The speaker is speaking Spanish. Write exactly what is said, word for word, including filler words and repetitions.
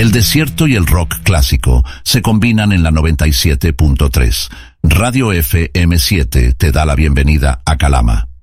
El desierto y el rock clásico se combinan en la noventa y siete punto tres. Radio F M siete te da la bienvenida a Calama.